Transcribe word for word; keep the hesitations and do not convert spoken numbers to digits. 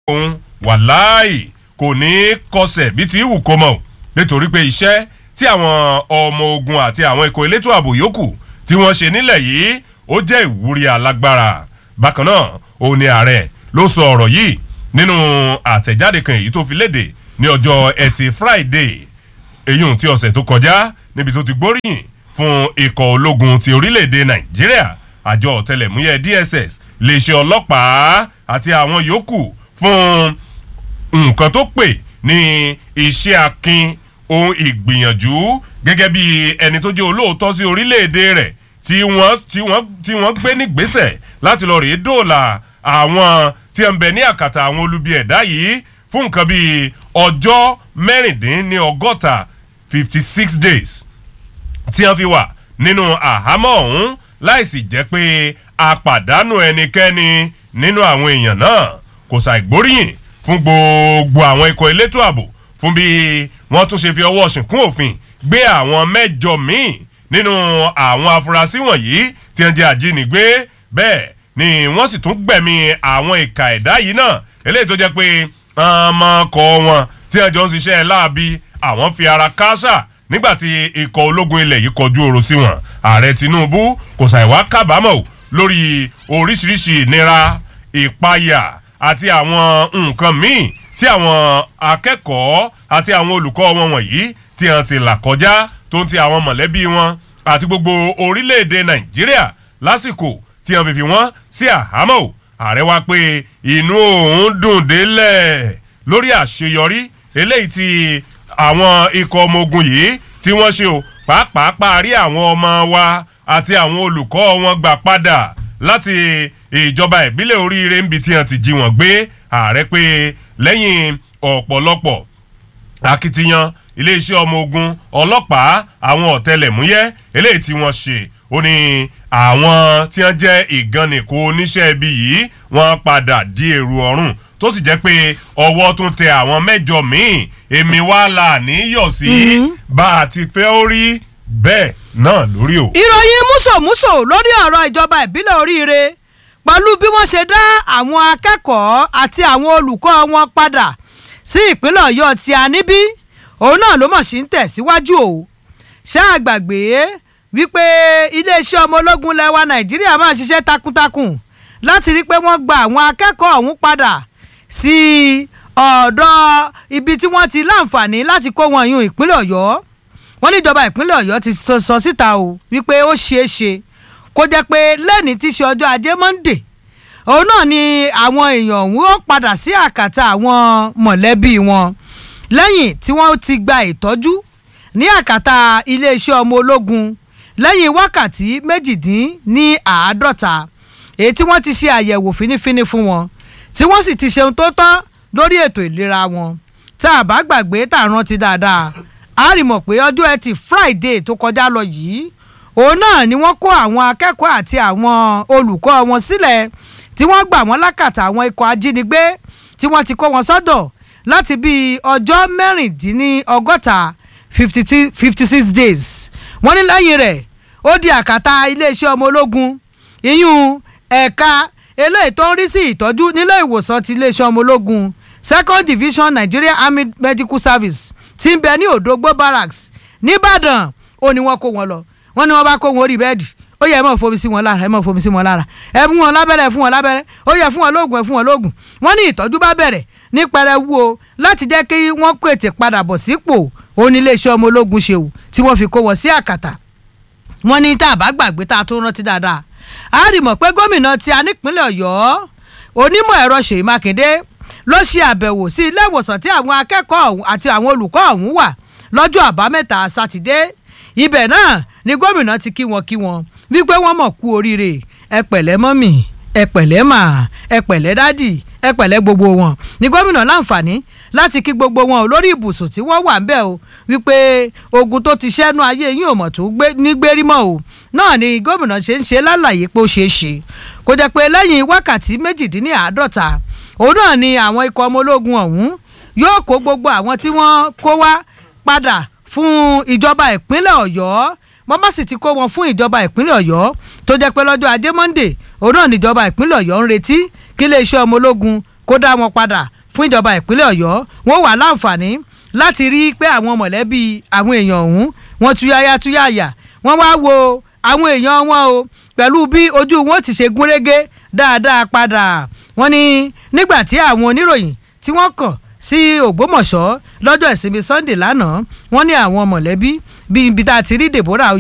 òun wàláì kò ní kọsẹ̀ bí ti wù kó mọ̀ nítorí pé iṣẹ́ tí àwọn ọmọ ogun àti àwọn ikọ̀ elétò ààbò yòókù tí wọ́n ṣe nílẹ̀ yìí ó jẹ́ ìwúrí alágbára. Bákan náà òun ni ààrẹ ló sọ ọ̀rọ̀ yìí nínú àtẹ̀jáde kan èyí tó fi léde ní ọjọ́ ẹtì Friday èyí tí ọ̀sẹ̀ tó kọjá níbi tó ti gbóríyìn fún ikọ̀ ológun ti orílẹ̀-èdè Nàìjíríà, àjọ ọ̀tẹlẹ̀múyẹ́ D S S, iléeṣẹ́ ọlọ́pàá àti àwọn yòókù fún nǹkan tó pè ní iṣẹ́ akin ohun ìgbìyànjú gẹ́gẹ́ bí ẹni tó jẹ́ olóòótọ́ sí orílẹ̀-èdè rẹ̀ tí wọ́n tí wọ́n tí wọ́n gbé nígbésẹ̀ láti lọ rèé dóòlà àwọn tí ń bẹ ní àkàtà àwọn olubi ẹ̀dá yìí fún nǹkan bíi ọjọ́ mẹ́rìndínní ọgọ́ta fifty six days tí wọ́n fi wà nínú àhámọ́ ọ̀hún láìsí jẹ́ pé a pàdánù ẹnikẹ́ni nínú àwọn èèyàn náà. Kò ṣàìgbóríyìn fún gbogbo àwọn ikọ̀ elétò ààbò fún bí wọ́n tún ṣe fi ọwọ́ ṣìnkún òfin gbé àwọn mẹ́jọ míì nínú àwọn afurasí wọ̀nyí tí wọ́n jẹ́ ajínigbé. Bẹ́ẹ̀ ni wọ́n sì tún gbẹ̀mí àwọn ìka ẹ̀dá yìí náà eléyìí tó jẹ́ pé ọmọkọ̀ wọn tí wọ́n jọ ń ṣiṣẹ́ láabi àwọn fi ara káṣá nígbàtí ikọ̀ ológun ilẹ̀ yìí kọjú ọ̀rọ̀ sí wọn. Ààrẹ Tinubu kò ṣàìwá kábàámọ̀ lórí oríṣiríṣi ìnira, ìpayà àti àwọn nǹkan míì tí àwọn akẹ́kọ̀ọ́ àti àwọn olùkọ́ wọn wọ̀nyí tí wọ́n ti là kọjá tó ń ti àwọn mọ̀lẹ́bí wọn àti gbogbo orílẹ̀-èdè Nàìjíríà lásìkò tí wọ́n fi fi wọ́n sí àhámọ́. Ààrẹ wá pé inú òun dùn délẹ̀ lórí àṣeyọrí eléyìí tí àwọn ikọ̀ ọmọ ogun yìí tí wọ́n ṣe o, pàápàá parí àwọn ọmọ wa àti àwọn olùkọ́ wọn gbà padà láti ìjọba ìbílẹ̀ Oríire níbi tí wọ́n ti jí wọn gbé. Ààrẹ pé lẹ́yìn ọ̀pọ̀lọpọ̀ akitiyan iléeṣẹ́ ọmọ ogun, ọlọ́pàá, àwọn ọ̀tẹlẹ̀múyẹ́ eléyìí tí wọ́n ṣe, ó ní àwọn tí wọ́n jẹ́ ìgànnìkó oníṣẹ́ ibi yìí wọ́n padà di èrò ọ̀run tó sì jẹ́ pé ọwọ́ tún tẹ àwọn mẹ́jọ míì. Èmi wá là níyọ̀ sí bá a ti fẹ́ ó rí bẹ́ẹ̀ náà lórí o. Ìròyìn músòmúsò lórí ọ̀rọ̀ ìjọba ìbílẹ̀ Oríire pẹ̀lú bí wọ́n ṣe dá àwọn akẹ́kọ̀ọ́ àti àwọn olùkọ́ wọn padà sí ìpínlẹ̀ Ọ̀yọ́ tí a níbí, òun náà ló mọ̀ sí ń tẹ̀síwájú o. Ṣé àgbàgbé wípé iléeṣẹ́ ọmọ ológun lẹwa Nàìjíríà máa ṣiṣẹ́ takuntakun láti rí pé wọ́n gba àwọn akẹ́kọ̀ọ́ ọ̀hún padà sí ọ̀dọ̀ ibi tí wọ́n ti láǹfààní láti kó wọn yún ìpínlẹ̀ Ọ̀yọ́. Wọ́n ní ìjọba ìpínlẹ̀ Ọ̀yọ́ ti sọ síta o wípé ó ṣeé ṣe kó jẹ́ pé lẹ́ni tí ṣe ọjọ́ ajé Monday òun náà ni àwọn èèyàn ọ̀hún ó padà sí àkàtà àwọn mọ̀lẹ́bí wọn lẹ́yìn tí wọ́n ti gba ìtọ́jú ní àkàtà iléeṣẹ́ ọmọ ológun lẹ́yìn wákàtí méjìdín ní àádọ́ta èyí tí wọ́n ti ṣe àyẹ̀wò fínífíní fún wọn tí wọ́n sì ti ṣe ohun tó tọ́ lórí ètò ìlera wọn. Tá a bá gbàgbé tá a rántí dáadáa a rí mọ̀ pé ọjọ́ ẹtì Friday tó kọjá lọ yìí òun náà ni wọ́n kó àwọn akẹ́kọ̀ọ́ àti àwọn olùkọ́ wọn sílẹ̀ tí wọ́n gbà wọ́n lákàtà àwọn ikọ̀ ajínigbé tí wọ́n ti kó wọn sọ́dọ̀ láti bíi ọjọ́ mẹ́rìndínlọ́gọ́ta fifty six days. Wọ́n ní lẹ́yìn rẹ̀ ó di àkàtà iléeṣẹ́ ọmọ ológun ìyún ẹ̀ka eléyìí tó ń rí sí ìtọ́jú nílé ìwòsàn ti iléeṣẹ́ ọmọ ológun Second Division Nigeria Army Medical Service tí ń bẹ ní Òdògbó Barracks nìbàdàn. Ó ní wọ́n kó wọn lọ, wọ́n ní wọ́n bá kó wọn orí bẹ́ẹ̀dì, ó yẹ ẹ máa fomi sí wọn lára ẹ máa fomi sí wọn lára ẹ fún wọn lábẹ́rẹ́ ẹ fún wọn lábẹ́rẹ́, ó yẹ fún wọn lóògùn ẹ fún wọn lóògùn. Wọ́n ní ìtọ́jú bá bẹ̀rẹ̀ ní pẹrẹwu o láti jẹ́ kí wọ́n kó ètè padà bọ̀ sípò oníléeṣẹ́ ọmọ ológun ṣe wù tí wọ́n fi kó wọn sí àkàtà. Wọ́n ní tá a bá gbàgbé tá a tó rántí dáadáa a rí mọ̀ pé gómìnà tí a nípínlẹ̀ Ọ̀yọ́ onímọ̀ ẹ̀rọ Ṣèyí Mákindé ló ṣe àbẹ̀wò sí ilé ìwòsàn tí àwọn akẹ́kọ̀ọ́ ọ̀hún àti àwọn olùkọ́ ọ̀hún wà lọ́jọ́ àbámẹ́ta sátidé. Ibẹ̀ náà ni gómìnà ti kí wọn kí wọn wípé wọ́n mọ̀ kú oríire, ẹ pẹ̀lẹ́ mọ́mì, ẹ pẹ̀lẹ́ mà, ẹ pẹ̀lẹ́ dádì, ẹ pẹ̀lẹ́ gbogbo wọn. Ni gómìnà láǹfààní láti kí gbogbo wọn lórí ibùsùn tí wọ́n wà ń bẹ̀ o wípé ogun tó ti ṣẹ́nu ayé yín ò mọ̀ tó ní gbérí mọ́ o. Náà ni gómìnà ṣe ń ṣe lálàyé pé ó ṣeé ṣe kó jẹ́ pé lẹ́yìn wákàtí méjìdínláàádọ́ta òun náà ni àwọn ikọ̀ ọmọ ológun ọ̀hún yóò kó gbogbo àwọn tí wọ́n kó wá padà fún ìjọba ìpínlẹ̀ Ọ̀yọ́. Wọ́n bá sì ti kó wọn fún ìjọba ìpínlẹ̀ Ọ̀yọ́ tó jẹ́ pé lọ́jọ́ ajé Monday òun náà níjọba ìpínlẹ̀ Ọ̀yọ́ ń retí kí iléeṣẹ́ ọmọ ológun kó dá wọn padà fún ìjọba ìpínlẹ̀ ọ̀yọ́ wọ́n wà láǹfààní láti rí pé àwọn mọ̀lẹ́bí àwọn èèyàn ọ̀hún wọ́n túyáyá túyáyà wọ́n wá wo àwọn èèyàn wọn o pẹ̀lú bí ojú wọn ti ṣe gúnrégé dáadáa padà wọ́n ní nígbà tí àwọn oníròyìn tí wọ́n kàn sí ògbómọ̀ṣọ́ lọ́jọ́ ìsinmi sunday lánàá wọ́n ní àwọn mọ̀lẹ́bí bíi ibi tá a ti rí Deborah